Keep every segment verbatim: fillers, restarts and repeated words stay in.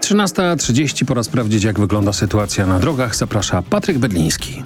trzynasta trzydzieści, pora sprawdzić, jak wygląda sytuacja na drogach. Zaprasza Patryk Bedliński.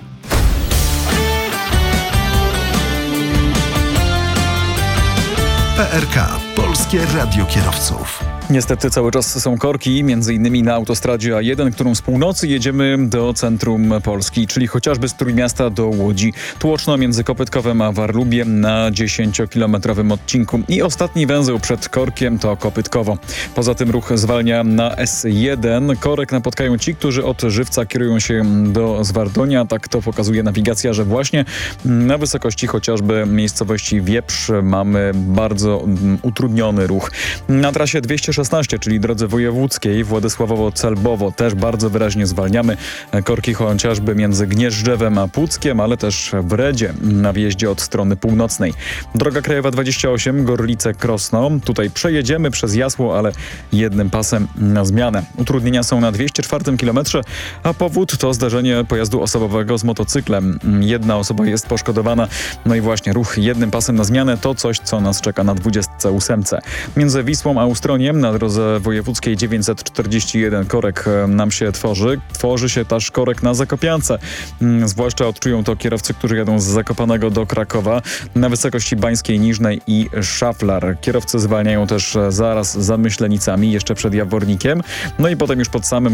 P R K. Polskie Radio Kierowców. Niestety cały czas są korki, między innymi na autostradzie A jeden, którą z północy jedziemy do centrum Polski, czyli chociażby z Trójmiasta do Łodzi. Tłoczno między Kopytkowem a Warlubiem na dziesięciokilometrowym odcinku. I ostatni węzeł przed korkiem to Kopytkowo. Poza tym ruch zwalnia na S jeden. Korek napotkają ci, którzy od Żywca kierują się do Zwardonia. Tak to pokazuje nawigacja, że właśnie na wysokości chociażby miejscowości Wieprz mamy bardzo utrudniony ruch. Na trasie dwieście szesnaście, czyli drodze wojewódzkiej Władysławowo-Celbowo, też bardzo wyraźnie zwalniamy. Korki chociażby między Gnieżdżewem a Puckiem, ale też w Redzie na wjeździe od strony północnej. Droga krajowa dwadzieścia osiem, Gorlice-Krosno. Tutaj przejedziemy przez Jasło, ale jednym pasem na zmianę. Utrudnienia są na dwieście czwartym kilometrze, a powód to zdarzenie pojazdu osobowego z motocyklem. Jedna osoba jest poszkodowana. No i właśnie ruch jednym pasem na zmianę to coś, co nas czeka na dwudziestce ósemce. Między Wisłą a Ustroniem na drodze wojewódzkiej dziewięćset czterdzieści jeden korek nam się tworzy. Tworzy się też korek na Zakopiance. Zwłaszcza odczują to kierowcy, którzy jadą z Zakopanego do Krakowa na wysokości Bańskiej Niżnej i Szaflar. Kierowcy zwalniają też zaraz za Myślenicami, jeszcze przed Jawornikiem. No i potem już pod samym